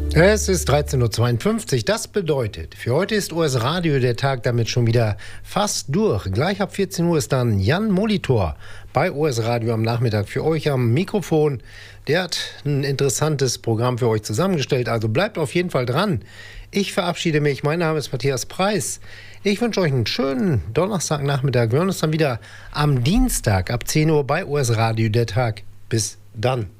Es ist 13:52 Uhr. Das bedeutet, für heute ist OS Radio der Tag damit schon wieder fast durch. Gleich ab 14 Uhr ist dann Jan Molitor bei OS Radio am Nachmittag für euch am Mikrofon. Der hat ein interessantes Programm für euch zusammengestellt, also bleibt auf jeden Fall dran. Ich verabschiede mich. Mein Name ist Matthias Preis. Ich wünsche euch einen schönen Donnerstagnachmittag. Wir hören uns dann wieder am Dienstag ab 10 Uhr bei OS Radio der Tag. Bis dann.